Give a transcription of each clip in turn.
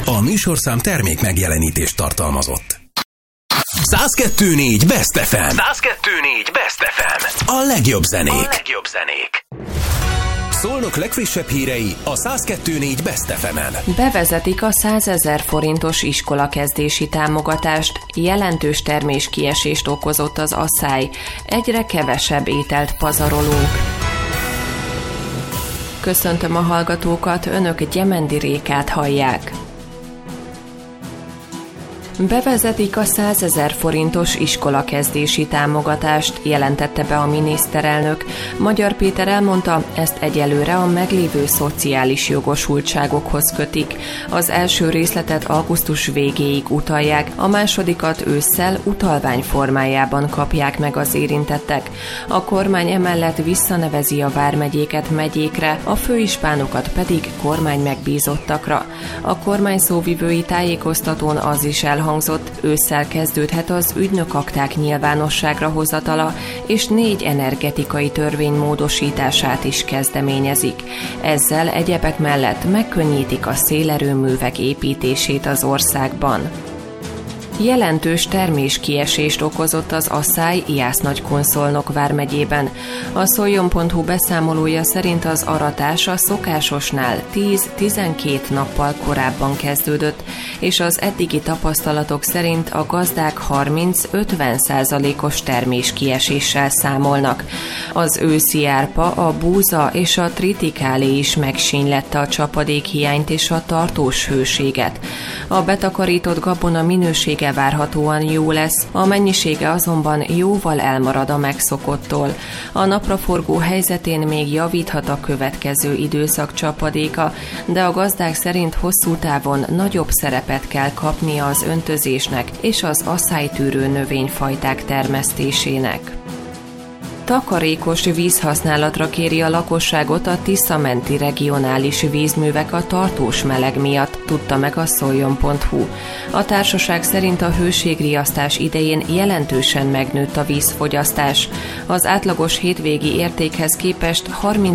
A műsorszám termék megjelenítést tartalmazott. 102.4 Best FM. 102.4 Best FM. A legjobb zenék. Szolnok legfrissebb hírei a 102.4 Best FM-en. Bevezetik a 100 000 forintos iskolakezdési támogatást, jelentős terméskiesést okozott az asszály, egyre kevesebb ételt pazarolunk. Köszöntöm a hallgatókat, önök Gyemendi Rékát hallják. Bevezetik a 100 000 forintos iskolakezdési támogatást, jelentette be a miniszterelnök. Magyar Péter elmondta, ezt egyelőre a meglévő szociális jogosultságokhoz kötik. Az első részletet augusztus végéig utalják, a másodikat ősszel utalvány formájában kapják meg az érintettek. A kormány emellett visszanevezi a vármegyéket megyékre, a főispánokat pedig kormány megbízottakra. A kormány szóvivői tájékoztatón az is elhangzott, ősszel kezdődhet az ügynökakták nyilvánosságra hozatala, és 4 energetikai törvény módosítását is kezdeményezik. Ezzel egyebek mellett megkönnyítik a szélerőművek építését az országban. Jelentős terméskiesést okozott az asszály Jász-Nagykun-Szolnok vármegyében. A Szoljon.hu beszámolója szerint az aratás a szokásosnál 10-12 nappal korábban kezdődött, és az eddigi tapasztalatok szerint a gazdák 30-50%-os terméskieséssel számolnak. Az őszi árpa, a búza és a tritikálé is megsínylette a csapadékhiányt és a tartós hőséget. A betakarított gabona minősége várhatóan jó lesz, a mennyisége azonban jóval elmarad a megszokottól. A napraforgó helyzetén még javíthat a következő időszak csapadéka, de a gazdák szerint hosszú távon nagyobb szerepet kell kapnia az öntözésnek és az asszálytűrő növényfajták termesztésének. Takarékos vízhasználatra kéri a lakosságot a Tisza-menti regionális vízművek a tartós meleg miatt, tudta meg a Szoljon.hu. A társaság szerint a hőségriasztás idején jelentősen megnőtt a vízfogyasztás. Az átlagos hétvégi értékhez képest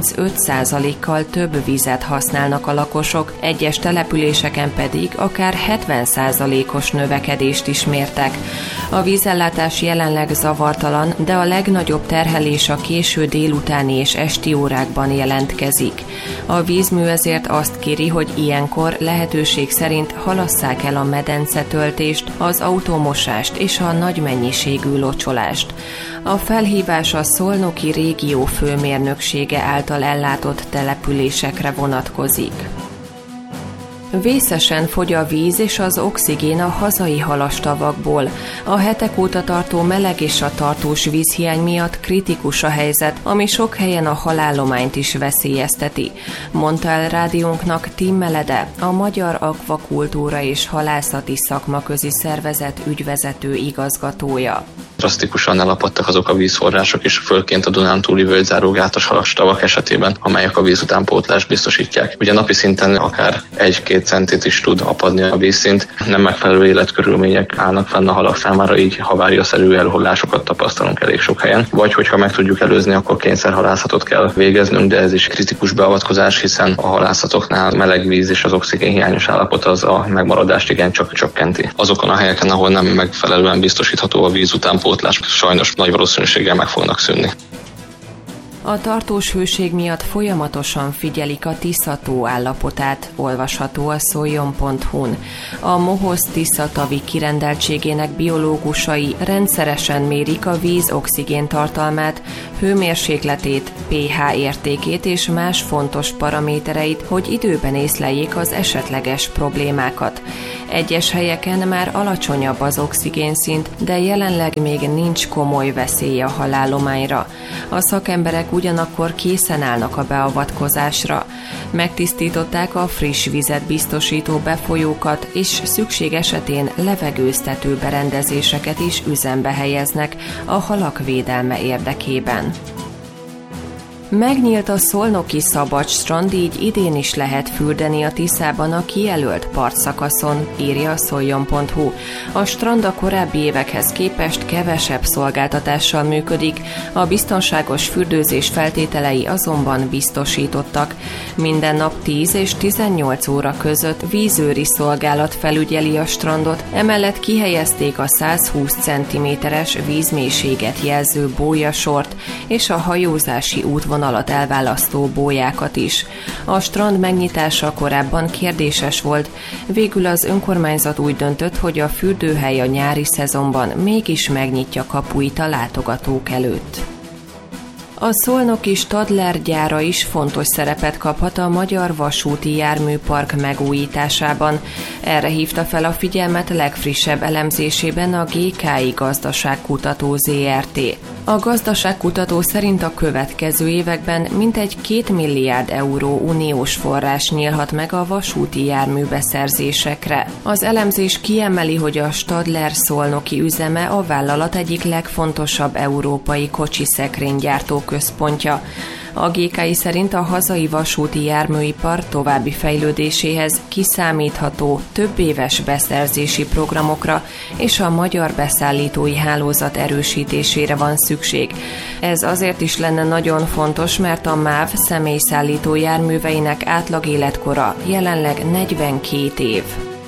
35%-kal több vizet használnak a lakosok, egyes településeken pedig akár 70%-os növekedést is mértek. A vízellátás jelenleg zavartalan, de a legnagyobb terhelés a késő délutáni és esti órákban jelentkezik. A vízmű ezért azt kéri, hogy ilyenkor lehetőség szerint halasszák el a medencetöltést, az autómosást és a nagy mennyiségű locsolást. A felhívás a Szolnoki Régió Főmérnöksége által ellátott településekre vonatkozik. Vészesen fogy a víz és az oxigén a hazai halastavakból. A hetek óta tartó meleg és a tartós vízhiány miatt kritikus a helyzet, ami sok helyen a halállományt is veszélyezteti, mondta el rádiónknak Tim Melede, a Magyar Akvakultúra és Halászati Szakmaközi Szervezet ügyvezető igazgatója. Drasztikusan elapadtak azok a vízforrások is, főként a Dunántúli völgyzárógátas halastavak esetében, amelyek a vízutánpótlást biztosítják. Ugye napi szinten akár 1-2 centit is tud apadni a vízszint, nem megfelelő életkörülmények állnak fenn a halak számára, így haváriaszerű elhullásokat tapasztalunk elég sok helyen. Vagy hogyha meg tudjuk előzni, akkor kényszerhalászatot kell végeznünk, de ez is kritikus beavatkozás, hiszen a halászatoknál meleg víz és az oxigén hiányos állapot az a megmaradást igencsak csökkenti. Azokon a helyeken, ahol nem megfelelően biztosítható a vízutánpótlás, sajnos nagy valószínűséggel meg fognak szűnni. A tartós hőség miatt folyamatosan figyelik a Tisza-tó állapotát, olvasható a Szoljon.hu-n. A Mohoz-Tisza-tavi kirendeltségének biológusai rendszeresen mérik a víz oxigén tartalmát, hőmérsékletét, pH értékét és más fontos paramétereit, hogy időben észleljék az esetleges problémákat. Egyes helyeken már alacsonyabb az oxigénszint, de jelenleg még nincs komoly veszély a halállományra. A szakemberek ugyanakkor készen állnak a beavatkozásra. Megtisztították a friss vizet biztosító befolyókat, és szükség esetén levegőztető berendezéseket is üzembe helyeznek a halak védelme érdekében. Megnyílt a szolnoki Szabad strand, így idén is lehet fürdeni a Tiszában a kijelölt partszakaszon, írja a szoljon.hu. A strand a korábbi évekhez képest kevesebb szolgáltatással működik, a biztonságos fürdőzés feltételei azonban biztosítottak. Minden nap 10 és 18 óra között vízőri szolgálat felügyeli a strandot, emellett kihelyezték a 120 cm-es vízmélységet jelző bójasort és a hajózási útvonalat elválasztó bójákat is. A strand megnyitása korábban kérdéses volt, végül az önkormányzat úgy döntött, hogy a fürdőhely a nyári szezonban mégis megnyitja kapuit a látogatók előtt. A szolnoki Stadler gyára is fontos szerepet kaphat a Magyar Vasúti Járműpark megújításában. Erre hívta fel a figyelmet legfrissebb elemzésében a GKI Gazdaságkutató Zrt. A gazdaságkutató szerint a következő években mintegy 2 milliárd euró uniós forrás nyílhat meg a vasúti járműbeszerzésekre. Az elemzés kiemeli, hogy a Stadler szolnoki üzeme a vállalat egyik legfontosabb európai kocsiszekrénygyártó központja. A GKI szerint a hazai vasúti járműipar további fejlődéséhez kiszámítható több éves beszerzési programokra és a magyar beszállítói hálózat erősítésére van szükség. Ez azért is lenne nagyon fontos, mert a MÁV személyszállító járműveinek átlag életkora jelenleg 42 év.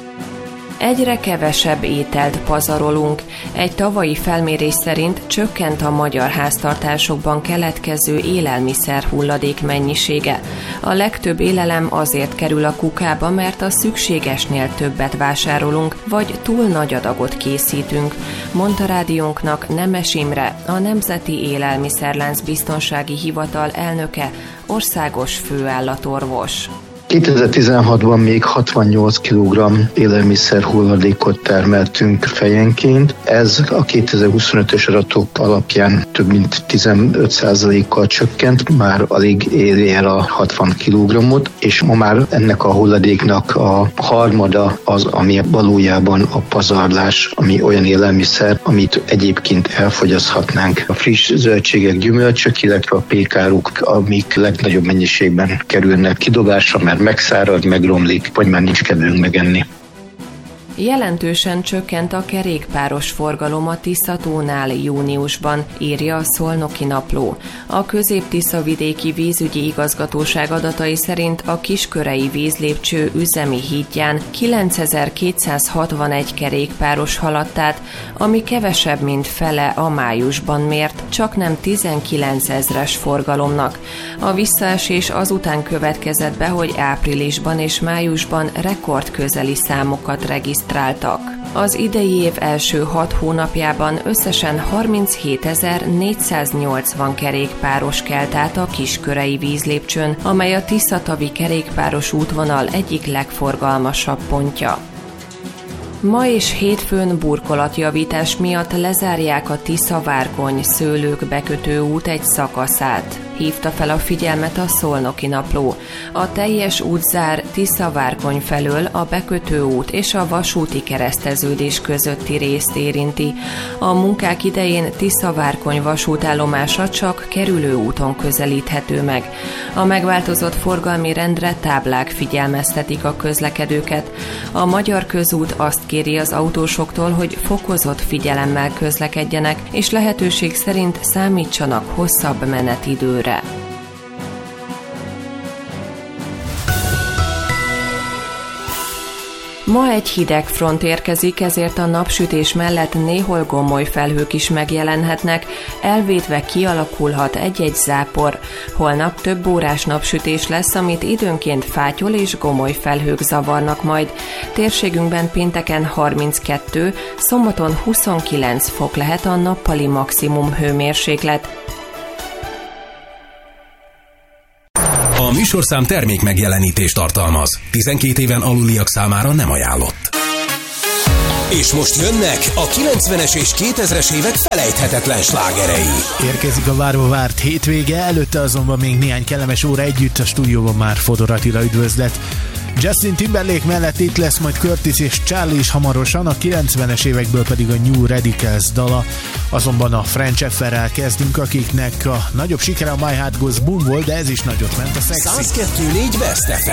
Egyre kevesebb ételt pazarolunk. Egy tavalyi felmérés szerint csökkent a magyar háztartásokban keletkező élelmiszer hulladék mennyisége. A legtöbb élelem azért kerül a kukába, mert a szükségesnél többet vásárolunk, vagy túl nagy adagot készítünk, mondta rádiónknak Nemes Imre, a Nemzeti Élelmiszerlánc Biztonsági Hivatal elnöke, országos főállatorvos. 2016-ban még 68 kg élelmiszer hulladékot termeltünk fejenként. Ez a 2025-ös adatok alapján több mint 15%-kal csökkent, már alig éri el a 60 kg-ot, és ma már ennek a hulladéknak a harmada az, ami valójában a pazarlás, ami olyan élelmiszer, amit egyébként elfogyaszthatnánk. A friss zöldségek, gyümölcsök, illetve a pékáruk, amik legnagyobb mennyiségben kerülnek kidobásra, mert megszárad, megromlik, vagy már nincs kedvünk megenni. Jelentősen csökkent a kerékpáros forgalom a Tisza-tónál júniusban, írja a Szolnoki Napló. A Közép-Tisza-vidéki vízügyi igazgatóság adatai szerint a Kiskörei vízlépcső üzemi hídján 9261 kerékpáros haladt át, ami kevesebb, mint fele a májusban mért, csaknem 19 000-es forgalomnak. A visszaesés azután következett be, hogy áprilisban és májusban rekordközeli számokat regisztráltak. Az idei év első 6 hónapjában összesen 37.480 kerékpáros kelt át a Kiskörei vízlépcsőn, amely a Tiszatavi kerékpáros útvonal egyik legforgalmasabb pontja. Ma és hétfőn burkolatjavítás miatt lezárják a Tisza-Várkony Szőlők bekötő út egy szakaszát, hívta fel a figyelmet a Szolnoki Napló. A teljes útzár Tisza-Várkony felől a bekötő út és a vasúti kereszteződés közötti részt érinti. A munkák idején Tisza-Várkony vasútállomása csak kerülő úton közelíthető meg. A megváltozott forgalmi rendre táblák figyelmeztetik a közlekedőket. A Magyar Közút azt kéri az autósoktól, hogy fokozott figyelemmel közlekedjenek, és lehetőség szerint számítsanak hosszabb menetidőre. Ma egy hideg front érkezik, ezért a napsütés mellett néhol gomoly felhők is megjelenhetnek, elvétve kialakulhat egy-egy zápor. Holnap több órás napsütés lesz, amit időnként fátyol és gomoly felhők zavarnak majd. Térségünkben pénteken 32, szombaton 29 fok lehet a nappali maximum hőmérséklet. A műsorszám termék megjelenítést tartalmaz. 12 éven aluliak számára nem ajánlott. És most jönnek a 90-es és 2000-es évek felejthetetlen slágerei. Érkezik a várva várt hétvége, előtte azonban még néhány kellemes óra együtt, a stúdióban már Fodor Attila, üdvözlet. Justin Timberlake mellett itt lesz majd Curtis és Charlie is hamarosan, a 90-es évekből pedig a New Radicals dala. Azonban a French Affair-rel kezdünk, akiknek a nagyobb sikere a My Heart Goes Boom volt, de ez is nagyot ment a Sexy. 102.4 Best FM.